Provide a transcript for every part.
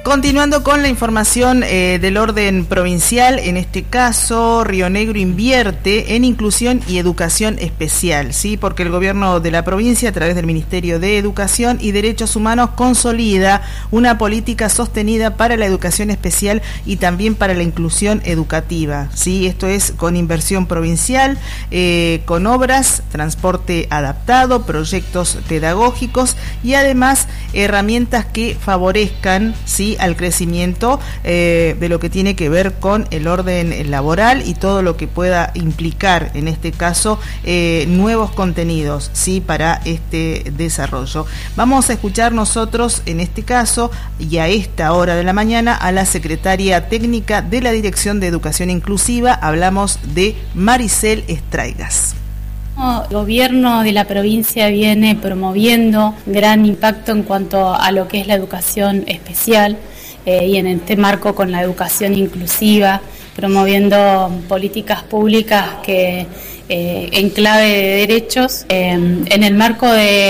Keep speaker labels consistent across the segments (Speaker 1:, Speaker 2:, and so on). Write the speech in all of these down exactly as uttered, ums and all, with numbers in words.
Speaker 1: Continuando con la información eh, del orden provincial, en este caso Río Negro invierte en inclusión y educación especial, ¿sí? Porque el gobierno de la provincia, a través del Ministerio de Educación y Derechos Humanos, consolida una política sostenida para la educación especial y también para la inclusión educativa, ¿sí? Esto es con inversión provincial, eh, con obras, transporte adaptado, proyectos pedagógicos y además herramientas que favorezcan, ¿sí?, al crecimiento eh, de lo que tiene que ver con el orden laboral y todo lo que pueda implicar, en este caso, eh, nuevos contenidos, ¿sí?, para este desarrollo. Vamos a escuchar nosotros, en este caso, y a esta hora de la mañana, a la secretaria técnica de la Dirección de Educación Inclusiva. Hablamos de Maricel Estraigas.
Speaker 2: El gobierno de la provincia viene promoviendo gran impacto en cuanto a lo que es la educación especial eh, y en este marco con la educación inclusiva, promoviendo políticas públicas que eh, en clave de derechos, eh, en el marco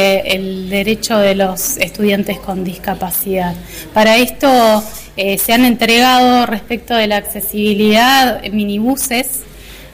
Speaker 2: del derecho de los estudiantes con discapacidad. Para esto eh, se han entregado, respecto de la accesibilidad, minibuses,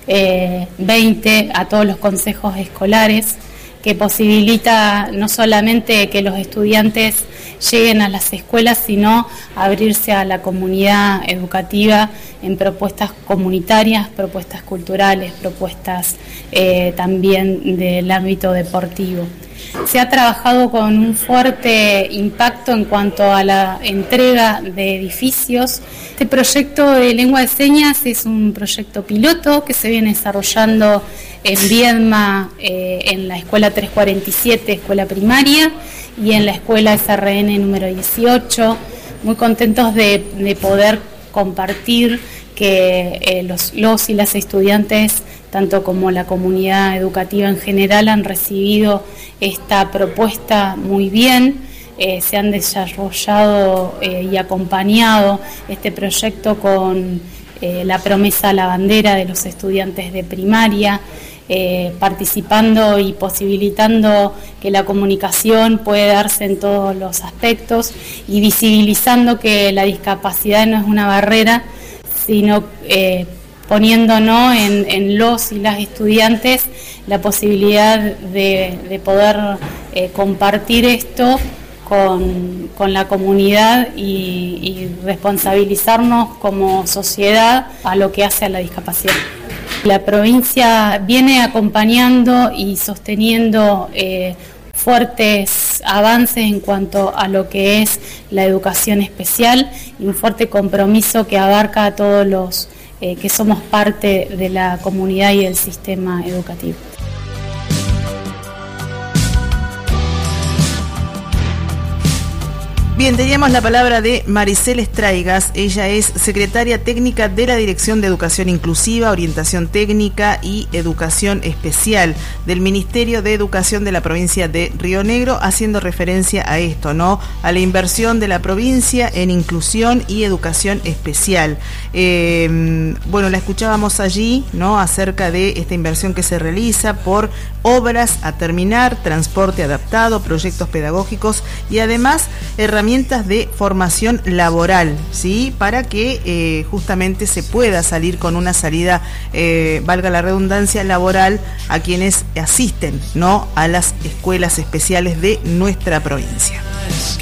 Speaker 2: Eh, veinte a todos los consejos escolares, que posibilita no solamente que los estudiantes lleguen a las escuelas, sino abrirse a la comunidad educativa en propuestas comunitarias, propuestas culturales, propuestas eh, también del ámbito deportivo. Se ha trabajado con un fuerte impacto en cuanto a la entrega de edificios. Este proyecto de lengua de señas es un proyecto piloto que se viene desarrollando en Viedma, eh, en la escuela trescientos cuarenta y siete, escuela primaria, y en la escuela S R N número dieciocho. Muy contentos de, de poder compartir que eh, los, los y las estudiantes, tanto como la comunidad educativa en general, han recibido esta propuesta muy bien. Eh, se han desarrollado eh, y acompañado este proyecto con eh, la promesa a la bandera de los estudiantes de primaria, eh, participando y posibilitando que la comunicación puede darse en todos los aspectos y visibilizando que la discapacidad no es una barrera, sino eh, poniéndonos en, en los y las estudiantes la posibilidad de, de poder eh, compartir esto con, con la comunidad y, y responsabilizarnos como sociedad a lo que hace a la discapacidad. La provincia viene acompañando y sosteniendo eh, fuertes avances en cuanto a lo que es la educación especial y un fuerte compromiso que abarca a todos los eh, que somos parte de la comunidad y del sistema educativo.
Speaker 1: Bien, teníamos la palabra de Maricel Estraigas. Ella es secretaria técnica de la Dirección de Educación Inclusiva, Orientación Técnica y Educación Especial del Ministerio de Educación de la provincia de Río Negro, haciendo referencia a esto, ¿no? A la inversión de la provincia en inclusión y educación especial. Eh, bueno, la escuchábamos allí, ¿no?, acerca de esta inversión que se realiza por obras a terminar, transporte adaptado, proyectos pedagógicos y además herramientas de formación laboral, ¿sí?, para que eh, justamente se pueda salir con una salida, eh, valga la redundancia, laboral a quienes asisten, ¿no?, a las escuelas especiales de nuestra provincia.